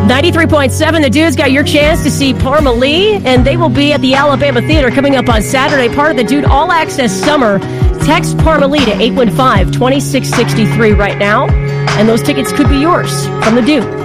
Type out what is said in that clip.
93.7, The Dude's got your chance to see Parma Lee, and they will be at the Alabama Theater coming up on Saturday, part of the Dude All Access Summer. Text Parma Lee to 815-2663 right now, and those tickets could be yours from The Dude.